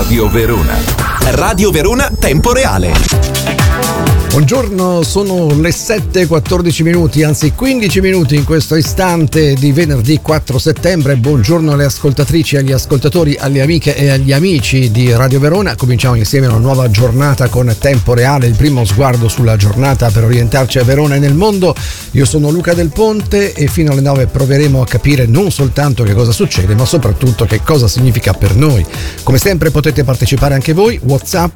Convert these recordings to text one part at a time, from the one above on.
Radio Verona. Radio Verona Tempo Reale. Buongiorno, sono le 7:14, anzi 15 minuti in questo istante di venerdì 4 settembre. Buongiorno alle ascoltatrici, agli ascoltatori, alle amiche e agli amici di Radio Verona. Cominciamo insieme una nuova giornata con Tempo Reale, il primo sguardo sulla giornata per orientarci a Verona e nel mondo. Io sono Luca Del Ponte e fino alle 9 proveremo a capire non soltanto che cosa succede, ma soprattutto che cosa significa per noi. Come sempre potete partecipare anche voi, WhatsApp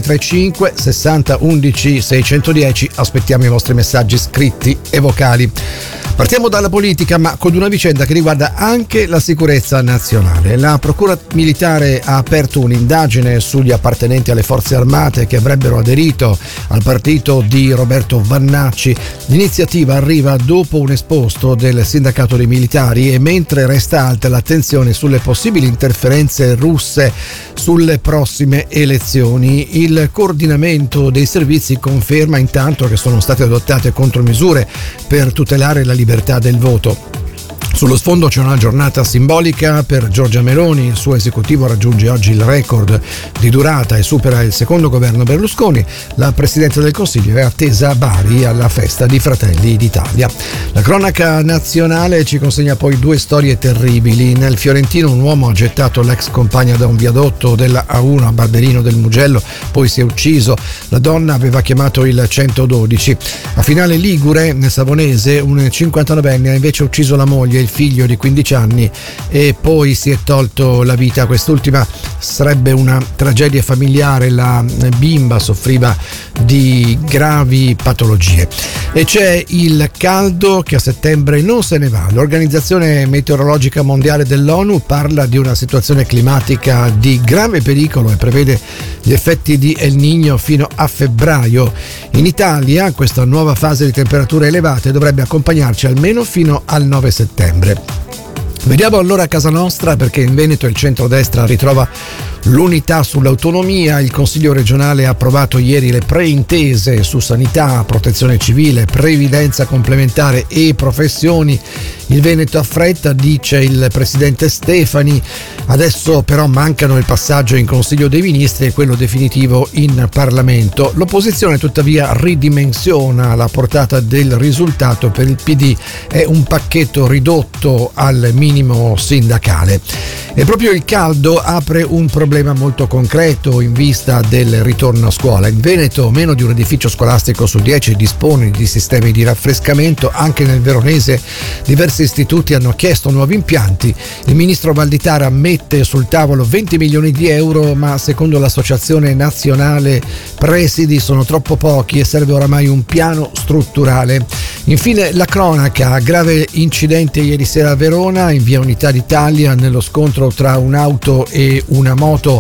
335 60 11 610, aspettiamo i vostri messaggi scritti e vocali. Partiamo dalla politica, ma con una vicenda che riguarda anche la sicurezza nazionale. La Procura Militare ha aperto un'indagine sugli appartenenti alle forze armate che avrebbero aderito al partito di Roberto Vannacci. L'iniziativa arriva dopo un esposto del sindacato dei militari e mentre resta alta l'attenzione sulle possibili interferenze russe sulle prossime elezioni. Il coordinamento dei servizi conferma intanto che sono state adottate contromisure per tutelare la libertà del voto. Sullo sfondo c'è una giornata simbolica per Giorgia Meloni. Il suo esecutivo raggiunge oggi il record di durata e supera il secondo governo Berlusconi. La Presidente del Consiglio è attesa a Bari alla festa di Fratelli d'Italia. La cronaca nazionale ci consegna poi due storie terribili. Nel Fiorentino un uomo ha gettato l'ex compagna da un viadotto della A1 a Barberino del Mugello, poi si è ucciso. La donna aveva chiamato il 112. A Finale Ligure, nel Savonese, un 59enne ha invece ucciso la moglie, il figlio di 15 anni e poi si è tolto la vita. Quest'ultima sarebbe una tragedia familiare, la bimba soffriva di gravi patologie. E c'è il caldo che a settembre non se ne va. L'Organizzazione Meteorologica Mondiale dell'ONU parla di una situazione climatica di grave pericolo e prevede gli effetti di El Niño fino a febbraio. In Italia questa nuova fase di temperature elevate dovrebbe accompagnarci almeno fino al 9 settembre. Vediamo allora a casa nostra, perché in Veneto il centrodestra ritrova l'unità sull'autonomia. Il Consiglio regionale ha approvato ieri le preintese su sanità, protezione civile, previdenza complementare e professioni. Il Veneto affretta, dice il presidente Stefani. Adesso però mancano il passaggio in Consiglio dei Ministri e quello definitivo in Parlamento. L'opposizione tuttavia ridimensiona la portata del risultato. Per il PD è un pacchetto ridotto al minimo sindacale. E proprio il caldo apre un problema molto concreto in vista del ritorno a scuola. In Veneto meno di un edificio scolastico su 10 dispone di sistemi di raffrescamento. Anche nel veronese diversi istituti hanno chiesto nuovi impianti. Il ministro Valditara mette sul tavolo 20 milioni di euro, ma secondo l'Associazione Nazionale Presidi sono troppo pochi e serve oramai un piano strutturale. Infine la cronaca, grave incidente ieri sera a Verona in via Unità d'Italia. Nello scontro tra un'auto e una moto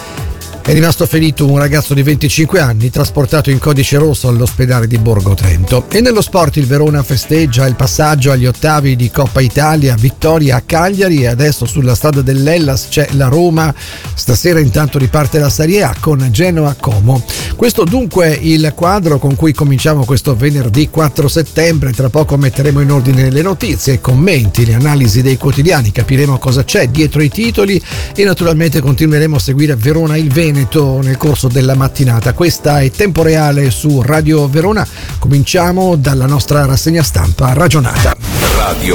è rimasto ferito un ragazzo di 25 anni trasportato in codice rosso all'ospedale di Borgo Trento. E nello sport il Verona festeggia il passaggio agli ottavi di Coppa Italia, vittoria a Cagliari, e adesso sulla strada dell'Hellas c'è la Roma. Stasera intanto riparte la Serie A con Genoa Como. Questo dunque il quadro con cui cominciamo questo venerdì 4 settembre. Tra poco metteremo in ordine le notizie, i commenti, le analisi dei quotidiani, capiremo cosa c'è dietro i titoli e naturalmente continueremo a seguire Verona il Veneto nel corso della mattinata. Questa è Tempo Reale su Radio Verona. Cominciamo dalla nostra rassegna stampa ragionata. Radio